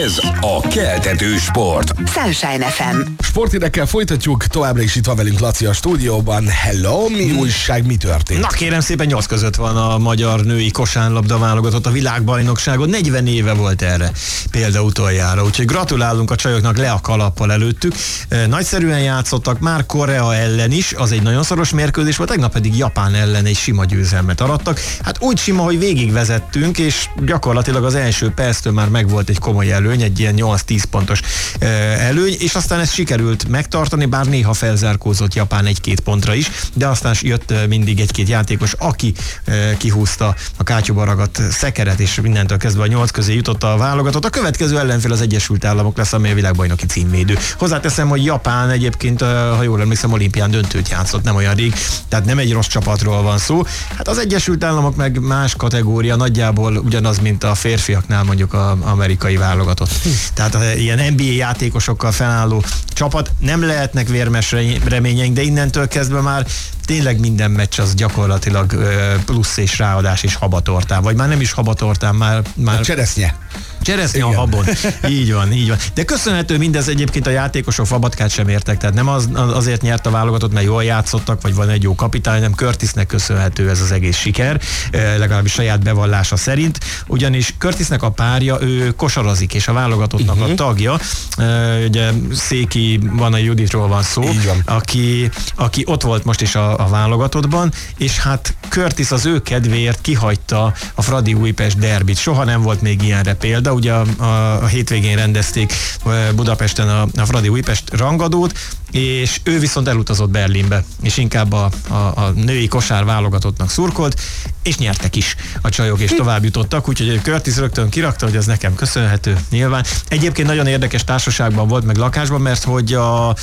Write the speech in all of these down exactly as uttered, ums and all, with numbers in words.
Ez a keltető sport. Sunshine ef em. Sporthírekkel folytatjuk, továbbra is itt van velünk Laci a stúdióban. Hello, mi hmm. újság, mi történt? Na kérem szépen, nyolc között van a magyar női kosárlabda válogatott a világbajnokságon. negyven éve volt erre példa utoljára, úgyhogy gratulálunk a csajoknak, le a kalappal előttük. Nagyszerűen játszottak már Korea ellen is, az egy nagyon szoros mérkőzés volt, tegnap pedig Japán ellen egy sima győzelmet arattak. Hát úgy sima, hogy végigvezettünk, és gyakorlatilag az első perctől már megvolt egy komoly előny, egy ilyen nyolc-tíz pontos előny, és aztán ezt sikerült megtartani, bár néha felzárkózott Japán egy-két pontra is, de aztán jött mindig egy-két játékos, aki kihúzta a kátyúba ragadt szekeret, és mindentől kezdve a nyolc közé jutott a válogatott. A következő ellenfél az Egyesült Államok lesz, amely a világbajnoki címvédő. Hozzáteszem, hogy Japán egyébként, ha jól emlékszem, olimpián döntőt játszott, nem olyan rég, tehát nem egy rossz csapatról van szó. Hát az Egyesült Államok meg más kategória, nagyjából ugyanaz, mint a férfiaknál mondjuk az amerikai válogatott. Tehát ilyen en bé á játékosokkal felálló csapat, nem lehetnek vérmes reményeink, de innentől kezdve már tényleg minden meccs az gyakorlatilag plusz és ráadás és habatortán, vagy már nem is habatortán, már... már a cseresznye. Cseresznye a habon. Így van, így van. De köszönhető mindez egyébként a játékosok, Fabatkát sem értek, tehát nem az, azért nyert a válogatott, mert jól játszottak, vagy van egy jó kapitány, nem Curtisnek köszönhető ez az egész siker, legalábbis saját bevallása szerint, ugyanis Curtisnek a párja, ő kosarazik, és a válogatottnak uh-huh. a tagja, ugye Széki van a Juditról van szó, van. Aki, aki ott volt most is a, a válogatottban, és hát Curtis az ő kedvéért kihagyta a Fradi Újpest derbit. Soha nem volt még ilyenre példa. Ugye a, a, a hétvégén rendezték Budapesten a, a Fradi Újpest rangadót, és ő viszont elutazott Berlinbe, és inkább a, a, a női kosár válogatottnak szurkolt, és nyertek is a csajok, és tovább jutottak, úgyhogy Curtis rögtön kirakta, hogy ez nekem köszönhető, nyilván. Egyébként nagyon érdekes társaságban volt, meg lakásban, mert hogy a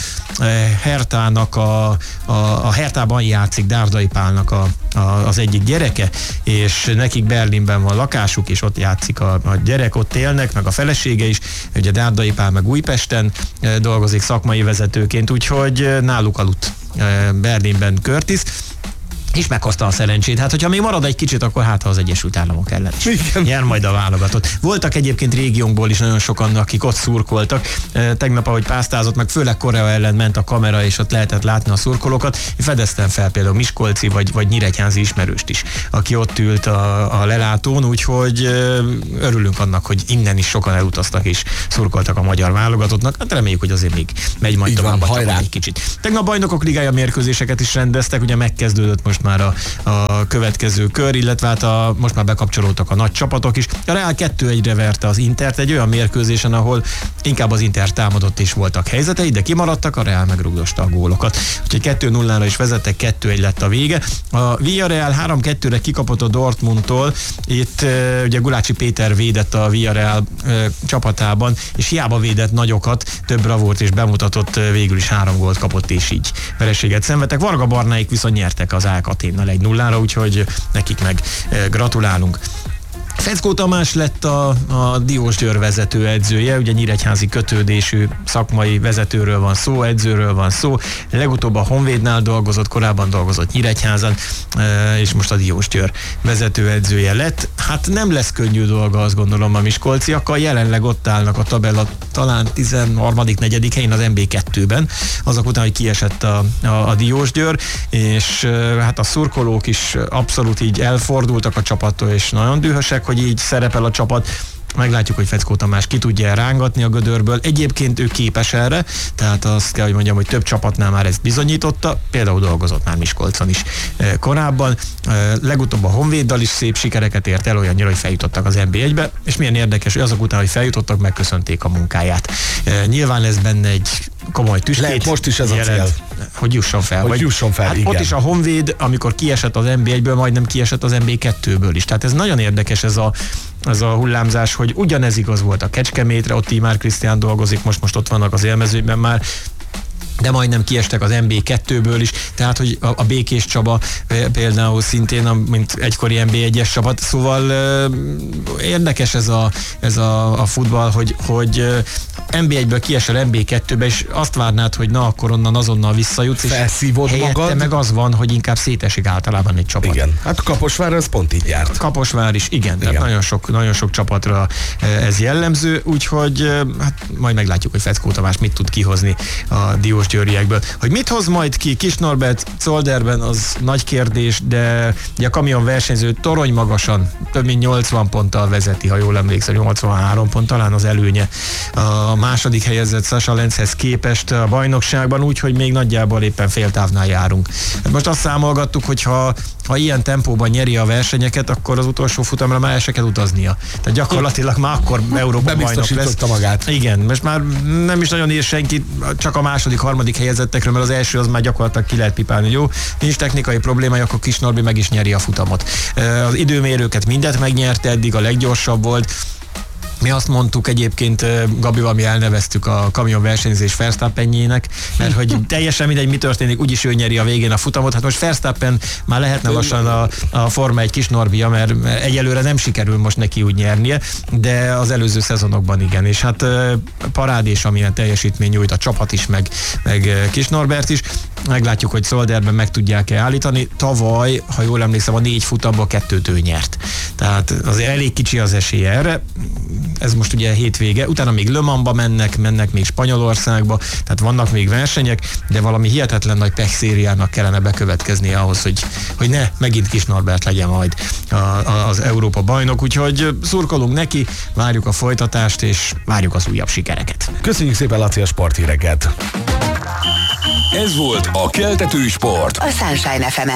Hertának a, a, a Hertában játszik Dárdai Pálnak a, a, az egyik gyereke, és nekik Berlinben van lakásuk, és ott játszik a, a gyerek, ott élnek, meg a felesége is, ugye Dárdai Pál meg Újpesten dolgozik szakmai vezetőként, úgyhogy náluk aludt Berlinben Curtis, és meghozta a szerencsét. Hát, hogyha még marad egy kicsit, akkor hát ha az Egyesült Államok ellen is. Igen. Jár majd a válogatott. Voltak egyébként régiónkból is nagyon sokan, akik ott szurkoltak. Tegnap, ahogy pásztázott, meg főleg Korea ellen ment a kamera, és ott lehetett látni a szurkolókat. Én fedeztem fel például miskolci vagy, vagy nyíregyházi ismerőst is, aki ott ült a, a lelátón, úgyhogy örülünk annak, hogy innen is sokan elutaztak és szurkoltak a magyar válogatottnak. Hát reméljük, hogy azért még megy majd tovább egy kicsit. Tegnap Bajnokok Ligája mérkőzéseket is rendeztek, ugye megkezdődött most már a, a következő kör, illetve hát a, most már bekapcsolódtak a nagy csapatok is. A Real kettő egyre verte az Intert egy olyan mérkőzésen, ahol inkább az Inter támadott és voltak helyzetei, de kimaradtak, a Real megrugdosta a gólokat. Úgyhogy kettő nullára is vezettek, kettő egy lett a vége. A Villarreal három kettőre kikapott a Dortmundtól. Itt uh, ugye Gulácsi Péter védett a Villarreal uh, csapatában, és hiába védett nagyokat, több bravúrt és bemutatott, uh, végül is három gólt kapott, és így vereséget szenvedtek. Varga Barnáik viszont nyertek az á ká Athénnal egy nullára, úgyhogy nekik meg gratulálunk. Feckó Tamás lett a, a Diósgyőr vezető edzője, ugye nyíregyházi kötődésű szakmai vezetőről van szó, edzőről van szó, legutóbb a Honvédnál dolgozott, korábban dolgozott Nyíregyházan, és most a Diósgyőr vezető edzője lett. Hát nem lesz könnyű dolga, azt gondolom, a miskolciakkal, jelenleg ott állnak a tabella talán tizenharmadik negyedik helyen az en bé kettőben, azok után, hogy kiesett a, a, a Diósgyőr, és hát a szurkolók is abszolút így elfordultak a csapattól, és nagyon dühösek, hogy így szerepel a csapat. Meglátjuk, hogy Feckó Tamás ki tudja rángatni a gödörből. Egyébként ő képes erre, tehát azt kell, hogy mondjam, hogy több csapatnál már ezt bizonyította, például dolgozott már Miskolcon is korábban. Legutóbb a Honvéddal is szép sikereket ért el, olyannyira, hogy feljutottak az en bé egybe, és milyen érdekes, hogy azok után, hogy feljutottak, megköszönték a munkáját. Nyilván lesz benne egy komoly tüskét. Lehet most is ez a cél. Hogy jusson fel. Hogy vagy, jusson fel, hát igen. Ott is a Honvéd, amikor kiesett az en bé egyből, majdnem kiesett az en bé kettőből is. Tehát ez nagyon érdekes ez a, ez a hullámzás, hogy ugyanez igaz volt a Kecskemétre, ott Tímár Krisztián dolgozik, most, most ott vannak az élmezőben már. de majdnem kiestek az en bé kettőből is, tehát hogy a, a Békés Csaba például szintén, a, mint egykori en bé egyes csapat, szóval érdekes ez a, ez a, a futball, hogy, hogy en bé egyből kiesel en bé kettőbe, és azt várnád, hogy na, akkor onnan azonnal visszajutsz, és felszívod helyette magad. Meg az van, hogy inkább szétesik általában egy csapat. Igen, hát Kaposvár az pont így járt. Kaposvár is, igen, igen. Tehát nagyon sok, nagyon sok csapatra ez jellemző, úgyhogy hát majd meglátjuk, hogy Feckó Tamás mit tud kihozni a diósgyőriekből. Hogy mit hoz majd ki Kis Norbert Zolderben, az nagy kérdés, de ugye a kamion versenyző torony magasan, több mint nyolcvan ponttal vezeti, ha jól emlékszem, nyolcvanhárom pont talán az előnye a második helyezett Sasha Lenzhez képest a bajnokságban, úgyhogy még nagyjából éppen fél távnál járunk. Most azt számolgattuk, hogy ha, ha ilyen tempóban nyeri a versenyeket, akkor az utolsó futamra már el se kell utaznia. Tehát gyakorlatilag már akkor Európa bajnok lesz. Magát. Igen, most már nem is nagyon ér senki, csak a második, harmadik helyezettekről, mert az első az már gyakorlatilag ki lehet pipálni. Jó, nincs technikai problémája, akkor Kis Norbi meg is nyeri a futamot. Az időmérőket mindet megnyerte, eddig a leggyorsabb volt. Mi azt mondtuk egyébként Gabival, mi elneveztük a kamionversenyzés Verstappenjének, mert hogy teljesen mindegy, mi történik, úgyis ő nyeri a végén a futamot. Hát most Verstappen már lehetne lassan a, a Forma egy Kis Norbija, mert egyelőre nem sikerül most neki úgy nyernie, de az előző szezonokban igen. És hát parádés, amilyen teljesítmény nyújt a csapat is, meg, meg Kis Norbert is. Meglátjuk, hogy Zolderben meg tudják-e állítani. Tavaly, ha jól emlékszem, a négy futamból kettőt ő nyert. Tehát azért elég kicsi az esélye erre. Ez most ugye hétvége, utána még Le Mansba mennek, mennek még Spanyolországba, tehát vannak még versenyek, de valami hihetetlen nagy pechszériának kellene bekövetkeznie ahhoz, hogy, hogy ne megint Kis Norbert legyen majd a, a, az Európa bajnok, úgyhogy szurkolunk neki, várjuk a folytatást, és várjuk az újabb sikereket. Köszönjük szépen, Laci, a sporthíreket! Ez volt a Keltető Sport. A Sunshine ef emen.